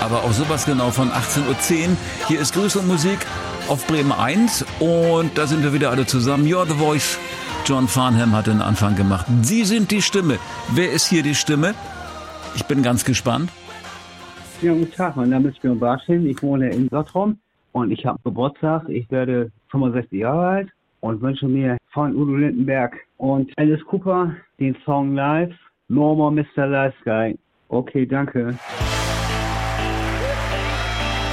aber auch sowas genau von 18:10 Uhr. Hier ist Grüß und Musik auf Bremen 1 und da sind wir wieder alle zusammen. You're the Voice. John Farnham hat den Anfang gemacht. Sie sind die Stimme. Wer ist hier die Stimme? Ich bin ganz gespannt. Ja, guten Tag, mein Name ist Björn Bartchen. Ich wohne in Sottrum und ich habe Geburtstag. Ich werde 65 Jahre alt und wünsche mir von Udo Lindenberg und Alice Cooper den Song Live, No More Mr. Life Guy. Okay, danke.